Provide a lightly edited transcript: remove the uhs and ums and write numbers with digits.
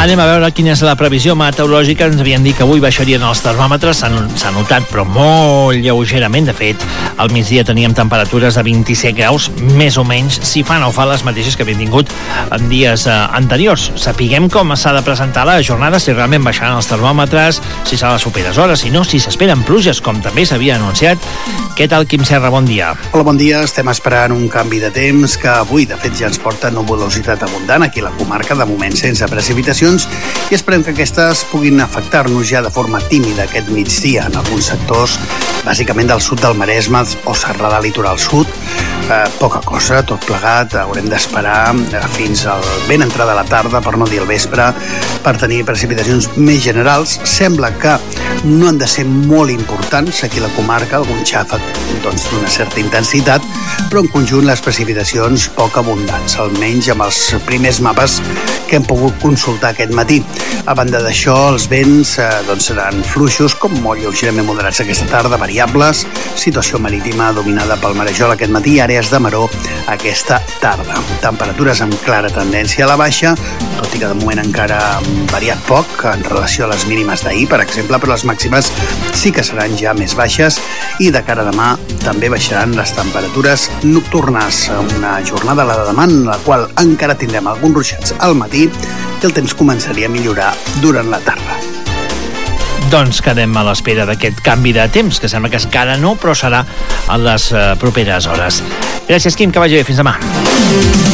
Anem a veure quina és la previsió meteorològica. Ens havien dit que avui baixarien els termòmetres, s'ha notat, però molt lleugerament. De fet, al migdia teníem temperatures de 27 graus, més o menys, si fa no fa les mateixes que havíem tingut en dies anteriors. Sapiguem com s'ha de presentar la jornada, si realment baixaran els termòmetres, si serà a les properes hores, si no, si s'esperen pluges, com també s'havia anunciat. Què tal, Quim Serra? Bon dia. Hola, bon dia. Estem esperant un canvi de temps que avui, de fet, ja ens porta nuvolositat abundant aquí a la comarca, de moment sense precipitacions, i esperem que aquestes puguin afectar-nos ja de forma tímida aquest migdia en alguns sectors, bàsicament del sud del Maresme o Serrada Litoral Sud. Poca cosa, tot plegat. Haurem d'esperar fins al ben entrada de la tarda, per no dir el vespre, per tenir precipitacions més generals. Sembla que no han de ser molt importants aquí a la comarca, algun xàfec d'una certa intensitat, però en conjunt les precipitacions poc abundants, almenys amb els primers mapes que hem pogut consultar aquest matí. A banda d'això, els vents seran fluixos, com molt lleugerament moderats aquesta tarda, variables, situació marítima dominada pel marejol aquest matí, àrees de maró aquesta tarda. Temperatures amb clara tendència a la baixa, tot i que de moment encara han variat poc en relació a les mínimes d'ahir, per exemple, però les màximes sí que seran ja més baixes, i de cara a demà també baixaran les temperatures nocturnes. Una jornada, la de demà, en la qual encara tindrem alguns ruixats al matí i el temps començaria a millorar durant la tarda. Doncs quedem a l'espera d'aquest canvi de temps, que sembla que encara no, però serà a les properes hores. Gràcies, Quim, que vagi bé. Fins demà.